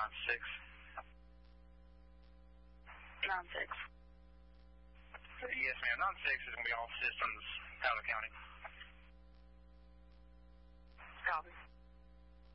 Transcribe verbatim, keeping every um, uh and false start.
nine six. nine six. Yes, ma'am. nine six is going to be all systems, Powder County.